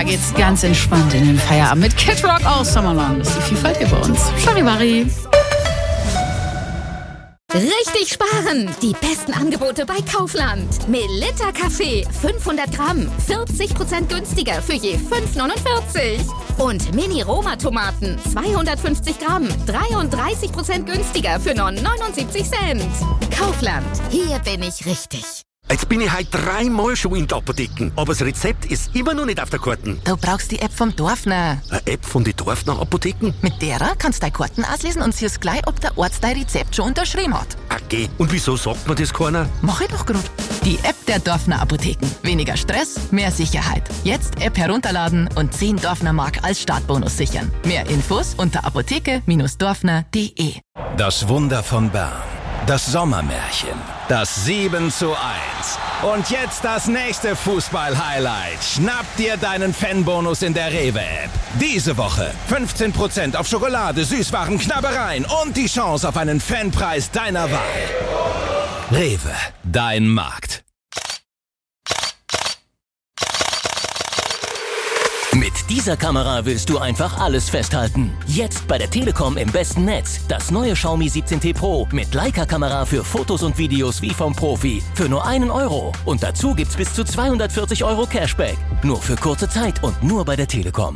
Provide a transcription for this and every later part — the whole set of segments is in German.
Da geht's ganz entspannt in den Feierabend mit Kid Rock aus Summerland. Das ist die Vielfalt hier bei uns. Charivari. Richtig sparen! Die besten Angebote bei Kaufland. Melitta Kaffee 500 Gramm, 40% günstiger für je 5,49. Und Mini-Roma-Tomaten 250 Gramm, 33% günstiger für nur 79 Cent. Kaufland, hier bin ich richtig. Jetzt bin ich heute 3-mal schon in der Apotheke, aber das Rezept ist immer noch nicht auf der Karte. Du brauchst die App vom Dorfner. Eine App von den Dorfner Apotheken? Mit derer kannst du deine Karten auslesen und siehst gleich, ob der Arzt dein Rezept schon unterschrieben hat. Okay, und wieso sagt mir das keiner? Mach ich doch grad. Die App der Dorfner Apotheken. Weniger Stress, mehr Sicherheit. Jetzt App herunterladen und 10 Dorfner Mark als Startbonus sichern. Mehr Infos unter apotheke-dorfner.de. Das Wunder von Bern. Das Sommermärchen. Das 7:1. Und jetzt das nächste Fußball-Highlight. Schnapp dir deinen Fanbonus in der Rewe-App. Diese Woche 15% auf Schokolade, Süßwaren, Knabbereien und die Chance auf einen Fanpreis deiner Wahl. Rewe, dein Markt. Mit dieser Kamera willst du einfach alles festhalten. Jetzt bei der Telekom im besten Netz. Das neue Xiaomi 17T Pro mit Leica-Kamera für Fotos und Videos wie vom Profi. Für nur €1. Und dazu gibt's bis zu 240 € Cashback. Nur für kurze Zeit und nur bei der Telekom.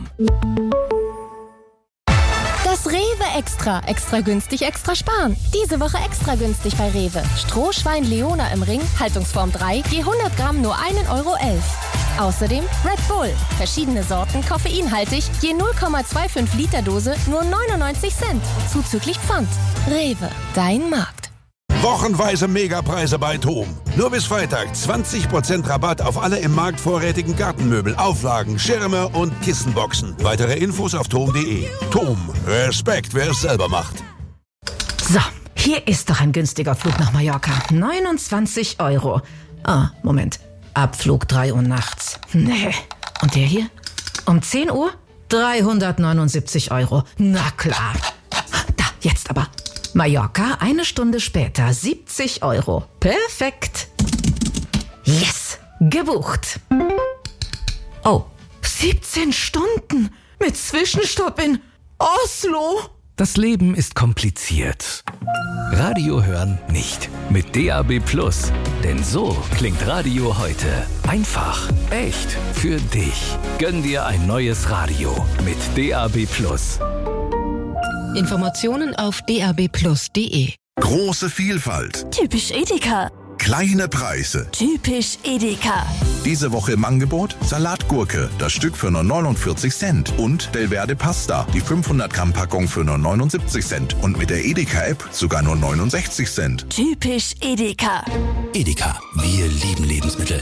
Das Rewe Extra. Extra günstig, extra sparen. Diese Woche extra günstig bei Rewe. Strohschwein Leona im Ring, Haltungsform 3, je 100 Gramm nur €1,11. Außerdem Red Bull. Verschiedene Sorten, koffeinhaltig, je 0,25 Liter Dose, nur 99 Cent. Zuzüglich Pfand. Rewe, dein Markt. Wochenweise Megapreise bei TOM. Nur bis Freitag 20% Rabatt auf alle im Markt vorrätigen Gartenmöbel, Auflagen, Schirme und Kissenboxen. Weitere Infos auf tom.de. TOM. Respekt, wer es selber macht. So, hier ist doch ein günstiger Flug nach Mallorca. 29 €. Ah, Moment. Abflug 3 Uhr nachts. Nee. Und der hier? Um 10 Uhr? 379 €. Na klar. Da, jetzt aber. Mallorca, 1 Stunde später, 70 €. Perfekt. Yes, gebucht. Oh, 17 Stunden mit Zwischenstopp in Oslo. Das Leben ist kompliziert. Radio hören nicht. Mit DAB+. Denn so klingt Radio heute. Einfach, echt, für dich. Gönn dir ein neues Radio mit DAB+. Informationen auf dabplus.de. Große Vielfalt. Typisch Edeka. Kleine Preise. Typisch Edeka. Diese Woche im Angebot Salatgurke, das Stück für nur 49 Cent. Und Delverde Pasta, die 500 Gramm Packung für nur 79 Cent. Und mit der Edeka-App sogar nur 69 Cent. Typisch Edeka. Edeka, wir lieben Lebensmittel.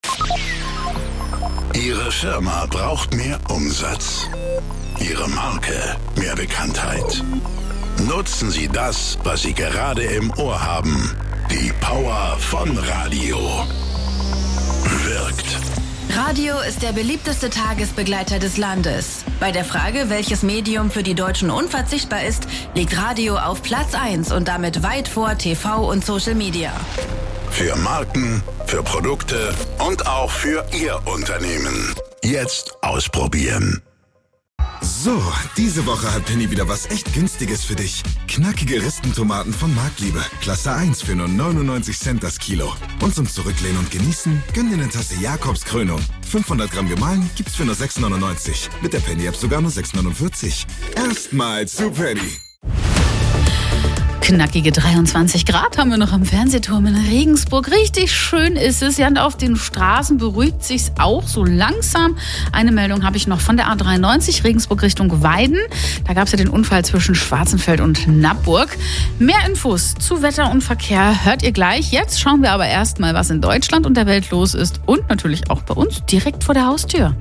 Ihre Firma braucht mehr Umsatz. Ihre Marke mehr Bekanntheit. Nutzen Sie das, was Sie gerade im Ohr haben. Die Power von Radio. Wirkt. Radio ist der beliebteste Tagesbegleiter des Landes. Bei der Frage, welches Medium für die Deutschen unverzichtbar ist, liegt Radio auf Platz 1 und damit weit vor TV und Social Media. Für Marken, für Produkte und auch für Ihr Unternehmen. Jetzt ausprobieren. So, diese Woche hat Penny wieder was echt Günstiges für dich. Knackige Ristentomaten von Marktliebe. Klasse 1 für nur 99 Cent das Kilo. Und zum Zurücklehnen und Genießen, gönn dir eine Tasse Jakobs Krönung. 500 Gramm gemahlen gibt's für nur 6,99. Mit der Penny-App sogar nur 6,49. Erstmals zu Penny. Knackige 23 Grad haben wir noch am Fernsehturm in Regensburg. Richtig schön ist es. Ja, und auf den Straßen beruhigt sich's auch so langsam. Eine Meldung habe ich noch von der A93 Regensburg Richtung Weiden. Da gab es ja den Unfall zwischen Schwarzenfeld und Nappburg. Mehr Infos zu Wetter und Verkehr hört ihr gleich. Jetzt schauen wir aber erstmal, was in Deutschland und der Welt los ist und natürlich auch bei uns direkt vor der Haustür.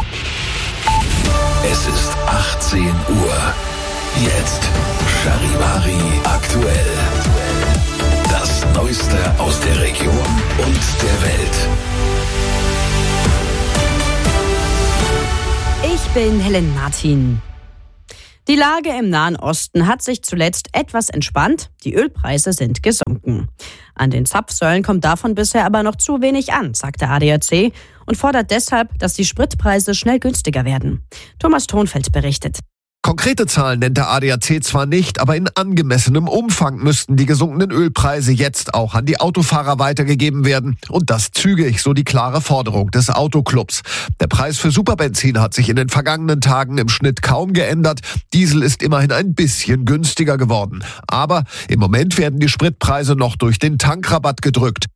Es ist 18 Uhr. Jetzt Charivari aktuell. Das Neueste aus der Region und der Welt. Ich bin Helen Martin. Die Lage im Nahen Osten hat sich zuletzt etwas entspannt. Die Ölpreise sind gesunken. An den Zapfsäulen kommt davon bisher aber noch zu wenig an, sagt der ADAC und fordert deshalb, dass die Spritpreise schnell günstiger werden. Thomas Thonfeld berichtet. Konkrete Zahlen nennt der ADAC zwar nicht, aber in angemessenem Umfang müssten die gesunkenen Ölpreise jetzt auch an die Autofahrer weitergegeben werden. Und das zügig, so die klare Forderung des Autoclubs. Der Preis für Superbenzin hat sich in den vergangenen Tagen im Schnitt kaum geändert. Diesel ist immerhin ein bisschen günstiger geworden. Aber im Moment werden die Spritpreise noch durch den Tankrabatt gedrückt.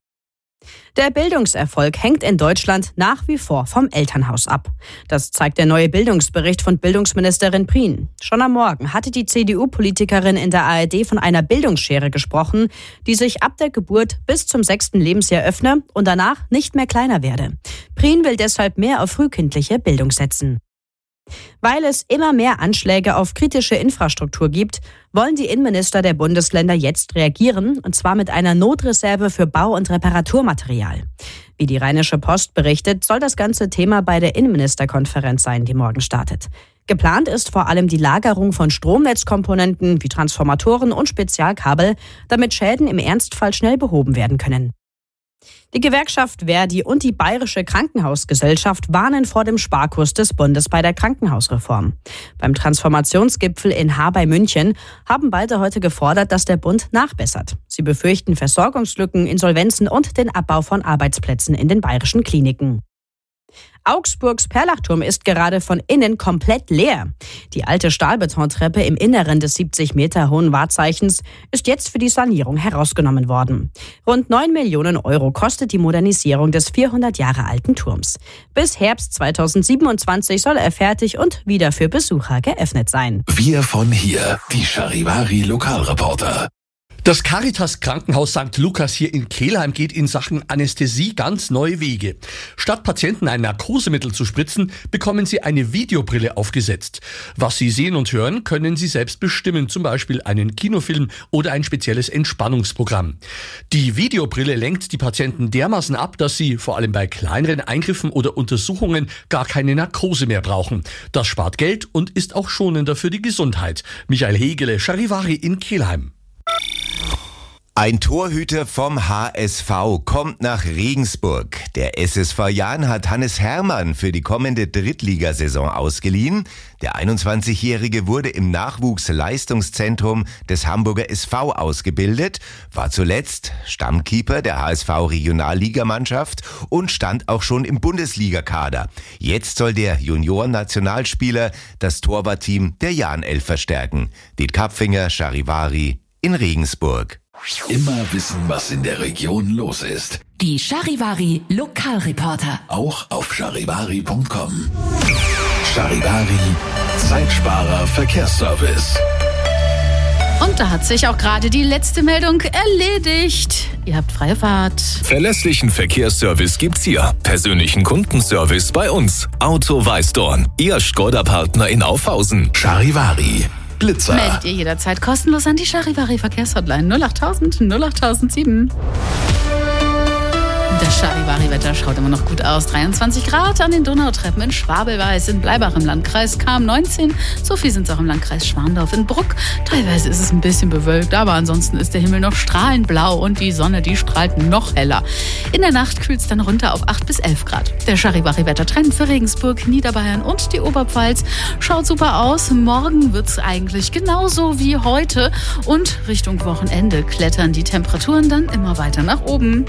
Der Bildungserfolg hängt in Deutschland nach wie vor vom Elternhaus ab. Das zeigt der neue Bildungsbericht von Bildungsministerin Prien. Schon am Morgen hatte die CDU-Politikerin in der ARD von einer Bildungsschere gesprochen, die sich ab der Geburt bis zum 6. Lebensjahr öffne und danach nicht mehr kleiner werde. Prien will deshalb mehr auf frühkindliche Bildung setzen. Weil es immer mehr Anschläge auf kritische Infrastruktur gibt, wollen die Innenminister der Bundesländer jetzt reagieren, und zwar mit einer Notreserve für Bau- und Reparaturmaterial. Wie die Rheinische Post berichtet, soll das ganze Thema bei der Innenministerkonferenz sein, die morgen startet. Geplant ist vor allem die Lagerung von Stromnetzkomponenten wie Transformatoren und Spezialkabel, damit Schäden im Ernstfall schnell behoben werden können. Die Gewerkschaft ver.di und die Bayerische Krankenhausgesellschaft warnen vor dem Sparkurs des Bundes bei der Krankenhausreform. Beim Transformationsgipfel in Haar bei München haben beide heute gefordert, dass der Bund nachbessert. Sie befürchten Versorgungslücken, Insolvenzen und den Abbau von Arbeitsplätzen in den bayerischen Kliniken. Augsburgs Perlachturm ist gerade von innen komplett leer. Die alte Stahlbetontreppe im Inneren des 70 Meter hohen Wahrzeichens ist jetzt für die Sanierung herausgenommen worden. Rund 9 Millionen Euro kostet die Modernisierung des 400 Jahre alten Turms. Bis Herbst 2027 soll er fertig und wieder für Besucher geöffnet sein. Wir von hier, die Charivari Lokalreporter. Das Caritas Krankenhaus St. Lukas hier in Kelheim geht in Sachen Anästhesie ganz neue Wege. Statt Patienten ein Narkosemittel zu spritzen, bekommen sie eine Videobrille aufgesetzt. Was sie sehen und hören, können sie selbst bestimmen, zum Beispiel einen Kinofilm oder ein spezielles Entspannungsprogramm. Die Videobrille lenkt die Patienten dermaßen ab, dass sie vor allem bei kleineren Eingriffen oder Untersuchungen gar keine Narkose mehr brauchen. Das spart Geld und ist auch schonender für die Gesundheit. Michael Hegele, Charivari in Kelheim. Ein Torhüter vom HSV kommt nach Regensburg. Der SSV Jahn hat Hannes Hermann für die kommende Drittligasaison ausgeliehen. Der 21-Jährige wurde im Nachwuchsleistungszentrum des Hamburger SV ausgebildet, war zuletzt Stammkeeper der HSV-Regionalligamannschaft und stand auch schon im Bundesligakader. Jetzt soll der Junioren-Nationalspieler das Torwartteam der Jahn-Elf verstärken. Diet Kapfinger, Charivari in Regensburg. Immer wissen, was in der Region los ist. Die Charivari Lokalreporter. Auch auf charivari.com. Charivari, Zeitsparer Verkehrsservice. Und da hat sich auch gerade die letzte Meldung erledigt. Ihr habt freie Fahrt. Verlässlichen Verkehrsservice gibt's hier. Persönlichen Kundenservice bei uns. Auto Weißdorn. Ihr Skoda-Partner in Aufhausen. Charivari. Blitzer. Meldet ihr jederzeit kostenlos an die Charivari Verkehrshotline 08000 08007. Das Charivari-Wetter schaut immer noch gut aus. 23 Grad an den Donautreppen in Schwabelweiß, in Bleibach im Landkreis Cham 19. So viel sind es auch im Landkreis Schwandorf in Bruck. Teilweise ist es ein bisschen bewölkt, aber ansonsten ist der Himmel noch strahlend blau und die Sonne, die strahlt noch heller. In der Nacht kühlt es dann runter auf 8 bis 11 Grad. Der Charivari-Wettertrend für Regensburg, Niederbayern und die Oberpfalz schaut super aus. Morgen wird es eigentlich genauso wie heute und Richtung Wochenende klettern die Temperaturen dann immer weiter nach oben.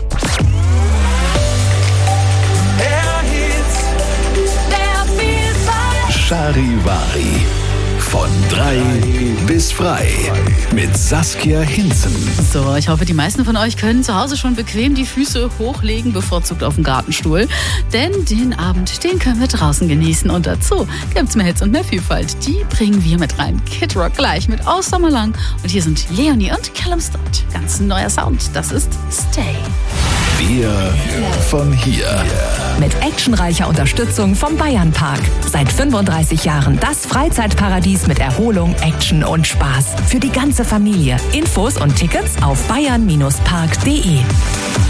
Charivari. Von 3 bis frei. Mit Saskia Hinzen. So, ich hoffe, die meisten von euch können zu Hause schon bequem die Füße hochlegen, bevorzugt auf dem Gartenstuhl. Denn den Abend, den können wir draußen genießen. Und dazu gibt's mehr Hits und mehr Vielfalt. Die bringen wir mit rein. Kid Rock gleich mit Aus Sommerlang. Und hier sind Leonie und Callum Stott. Ganz ein neuer Sound. Das ist Stay. Wir von hier. Mit actionreicher Unterstützung vom Bayernpark. Seit 35 Jahren das Freizeitparadies mit Erholung, Action und Spaß. Für die ganze Familie. Infos und Tickets auf bayern-park.de.